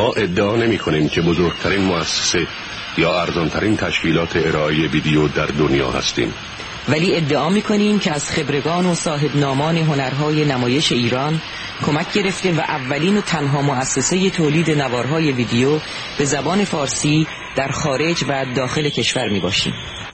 ما ادعا نمی کنیم که بزرگترین مؤسسه یا ارزانترین تشکیلات ارائه ویدیو در دنیا هستیم، ولی ادعا می‌کنیم که از خبرگان و صاحب نامان هنرهای نمایش ایران کمک گرفتیم و اولین و تنها مؤسسه تولید نوارهای ویدیو به زبان فارسی در خارج و داخل کشور میباشیم.